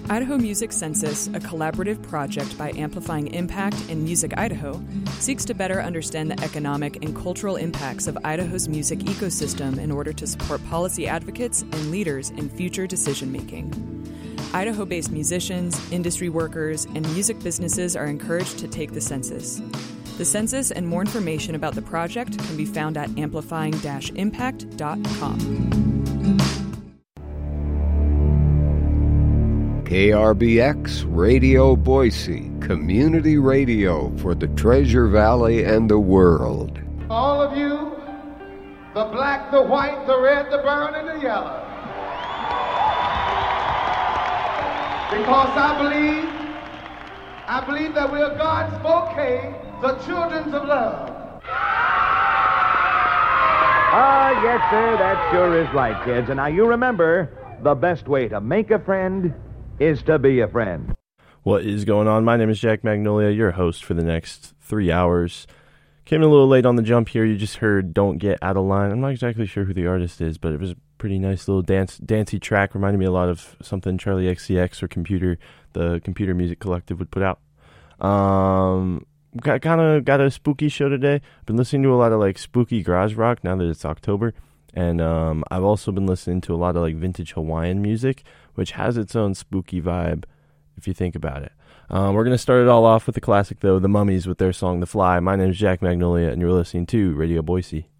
Idaho Music Census, a collaborative project by Amplifying Impact and Music Idaho, seeks to better understand the economic and cultural impacts of Idaho's music ecosystem in order to support policy advocates and leaders in future decision-making. Idaho-based musicians, industry workers, and music businesses are encouraged to take the census. The census and more information about the project can be found at amplifying-impact.com. KRBX Radio Boise, community radio for the Treasure Valley and the world. All of you, the black, the white, the red, the brown, and the yellow. Because I believe that we are God's bouquet, the children of love. Ah, yes, sir, that sure is right, kids. And now you remember, the best way to make a friend is to be a friend. What is going on? My name is Jack Magnolia, your host for the next 3 hours. Came in a little late on the jump here. You just heard Don't Get Out of Line. I'm not exactly sure who the artist is, but it was a pretty nice little dancey track. Reminded me a lot of something Charlie XCX or the Computer Music Collective would put out. Got a spooky show today. I've been listening to a lot of like spooky garage rock now that it's October. And I've also been listening to a lot of like vintage Hawaiian music, which has its own spooky vibe if you think about it. We're going to start it all off with the classic, though, The Mummies with their song The Fly. My name is Jack Magnolia, and you're listening to Radio Boise.